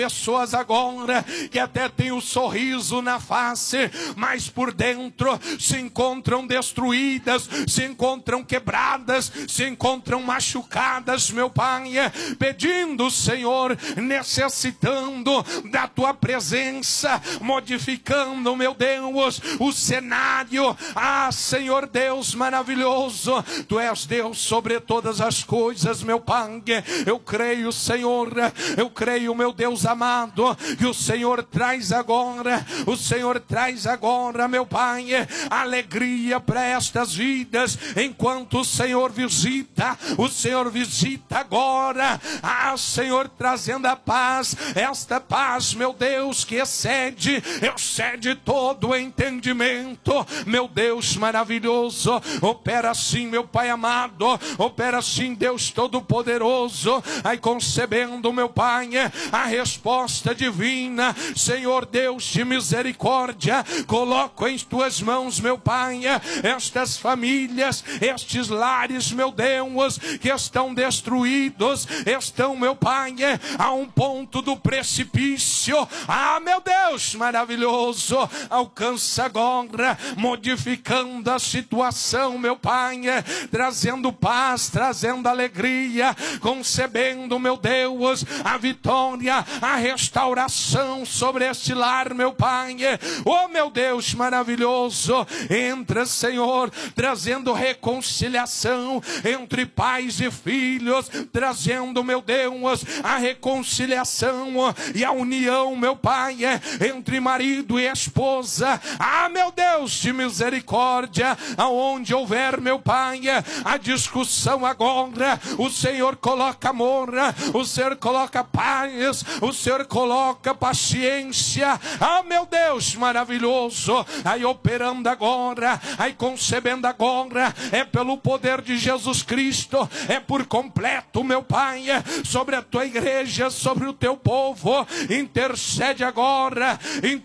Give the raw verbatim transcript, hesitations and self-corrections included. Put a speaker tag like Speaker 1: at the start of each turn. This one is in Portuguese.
Speaker 1: Pessoas agora que até têm o sorriso na face, mas por dentro se encontram destruídas, se encontram quebradas, se encontram machucadas, meu Pai, pedindo, Senhor, necessitando da Tua presença, modificando, meu Deus, o cenário. Ah, Senhor Deus maravilhoso, Tu és Deus sobre todas as coisas, meu Pai. Eu creio, Senhor, eu creio, meu Deus amado, que o Senhor traz agora, o Senhor traz agora, meu Pai, alegria para estas vidas, enquanto o Senhor visita, o Senhor visita agora, ah, Senhor, trazendo a paz, esta paz, meu Deus, que excede, excede todo o entendimento, meu Deus maravilhoso, opera assim, meu Pai amado, opera assim, Deus Todo-Poderoso, aí concebendo, meu Pai, a resposta divina, Senhor Deus de misericórdia, coloco em Tuas mãos, meu Pai, estas famílias, estes lares, meu Deus, que estão destruídos, estão, meu Pai, a um ponto do precipício. Ah, meu Deus maravilhoso, alcança agora, modificando a situação, meu Pai, trazendo paz, trazendo alegria, concebendo, meu Deus, a vitória, a restauração sobre este lar, meu Pai. Oh, meu Deus maravilhoso, entra, Senhor, trazendo reconciliação entre pais e filhos, trazendo, meu Deus, a reconciliação e a união, meu Pai, entre marido e esposa. Ah, meu Deus de misericórdia, aonde houver, meu Pai, a discussão agora, o Senhor coloca amor, o Senhor coloca paz, o Senhor coloca paciência. Ah, meu Deus maravilhoso, aí operando agora, aí concebendo agora, é pelo poder de Jesus Cristo, é por completo, meu Pai, sobre a Tua igreja, sobre o Teu povo, intercede agora, intercede